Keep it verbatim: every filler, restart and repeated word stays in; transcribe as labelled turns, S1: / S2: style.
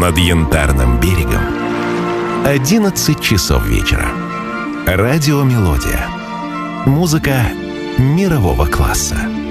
S1: над Янтарным берегом. одиннадцать часов вечера. Радиомелодия. Музыка мирового класса.